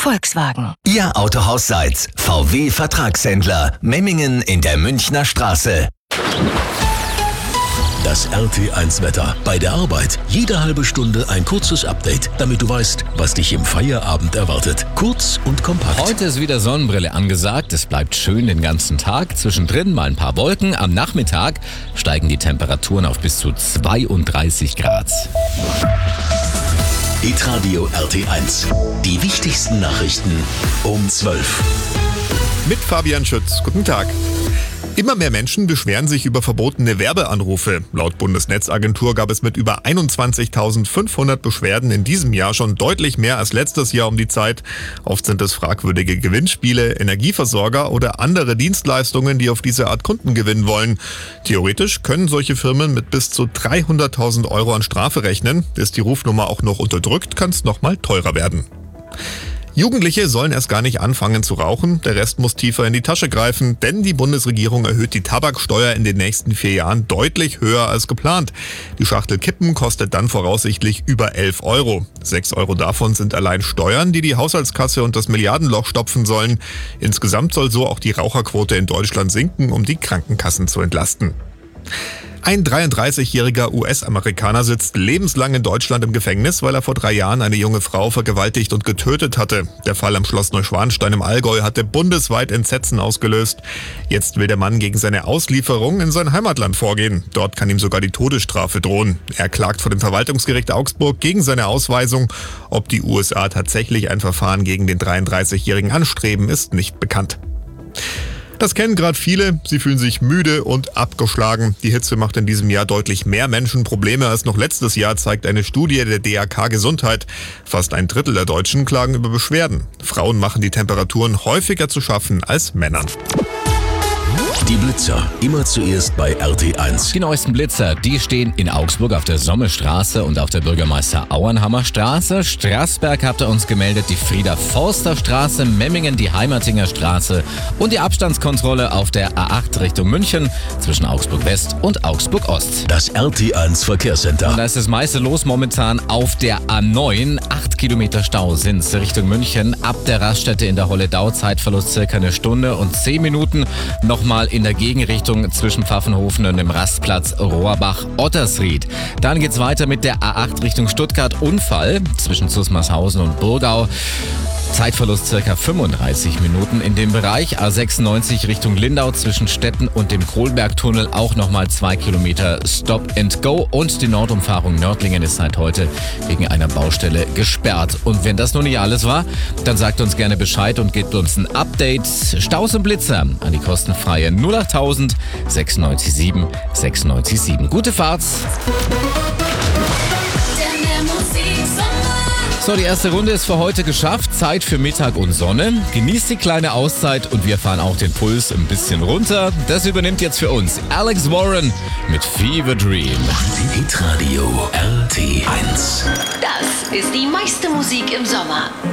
Volkswagen. Ihr Autohaus Seitz, VW Vertragshändler, Memmingen in der Münchner Straße. Das RT1-Wetter. Bei der Arbeit jede halbe Stunde ein kurzes Update, damit du weißt, was dich im Feierabend erwartet. Kurz und kompakt. Heute ist wieder Sonnenbrille angesagt. Es bleibt schön den ganzen Tag. Zwischendrin mal ein paar Wolken. Am Nachmittag steigen die Temperaturen auf bis zu 32 Grad. Hitradio RT1. Die wichtigsten Nachrichten um 12. Mit Fabian Schütz. Guten Tag. Immer mehr Menschen beschweren sich über verbotene Werbeanrufe. Laut Bundesnetzagentur gab es mit über 21.500 Beschwerden in diesem Jahr schon deutlich mehr als letztes Jahr um die Zeit. Oft sind es fragwürdige Gewinnspiele, Energieversorger oder andere Dienstleistungen, die auf diese Art Kunden gewinnen wollen. Theoretisch können solche Firmen mit bis zu 300.000 Euro an Strafe rechnen. Ist die Rufnummer auch noch unterdrückt, kann es nochmal teurer werden. Jugendliche sollen erst gar nicht anfangen zu rauchen, der Rest muss tiefer in die Tasche greifen, denn die Bundesregierung erhöht die Tabaksteuer in den nächsten 4 Jahren deutlich höher als geplant. Die Schachtel Kippen kostet dann voraussichtlich über 11 Euro. 6 Euro davon sind allein Steuern, die die Haushaltskasse und das Milliardenloch stopfen sollen. Insgesamt soll so auch die Raucherquote in Deutschland sinken, um die Krankenkassen zu entlasten. Ein 33-jähriger US-Amerikaner sitzt lebenslang in Deutschland im Gefängnis, weil er vor 3 Jahren eine junge Frau vergewaltigt und getötet hatte. Der Fall am Schloss Neuschwanstein im Allgäu hatte bundesweit Entsetzen ausgelöst. Jetzt will der Mann gegen seine Auslieferung in sein Heimatland vorgehen. Dort kann ihm sogar die Todesstrafe drohen. Er klagt vor dem Verwaltungsgericht Augsburg gegen seine Ausweisung. Ob die USA tatsächlich ein Verfahren gegen den 33-Jährigen anstreben, ist nicht bekannt. Das kennen gerade viele, sie fühlen sich müde und abgeschlagen. Die Hitze macht in diesem Jahr deutlich mehr Menschen Probleme als noch letztes Jahr, zeigt eine Studie der DAK Gesundheit. Fast 1/3 der Deutschen klagen über Beschwerden. Frauen machen die Temperaturen häufiger zu schaffen als Männern. Die Blitzer, immer zuerst bei RT1. Die neuesten Blitzer, die stehen in Augsburg auf der Sommerstraße und auf der Bürgermeister-Auenhammer-Straße. Straßberg habt ihr uns gemeldet, die Frieder-Forster-Straße, Memmingen, die Heimatinger Straße und die Abstandskontrolle auf der A8 Richtung München zwischen Augsburg-West und Augsburg-Ost. Das RT1 Verkehrscenter. Und da ist das meiste los momentan auf der A9. 8 Kilometer Stau sind's Richtung München. Ab der Raststätte in der Holledau, Zeitverlust circa 1 Stunde und 10 Minuten. Nochmal in der Gegenrichtung zwischen Pfaffenhofen und dem Rastplatz Rohrbach-Ottersried. Dann geht's weiter mit der A8 Richtung Stuttgart. Unfall zwischen Zusmarshausen und Burgau. Zeitverlust circa 35 Minuten in dem Bereich. A96 Richtung Lindau zwischen Stetten und dem Kohlbergtunnel auch nochmal 2 Kilometer Stop and Go. Und die Nordumfahrung Nördlingen ist seit heute wegen einer Baustelle gesperrt. Und wenn das noch nicht alles war, dann sagt uns gerne Bescheid und gebt uns ein Update. Staus und Blitzer an die kostenfreie 08000 967 697. Gute Fahrt! So, die erste Runde ist für heute geschafft. Zeit für Mittag und Sonne. Genießt die kleine Auszeit und wir fahren auch den Puls ein bisschen runter. Das übernimmt jetzt für uns Alex Warren mit Fever Dream. Hitradio RT1. Das ist die meiste Musik im Sommer.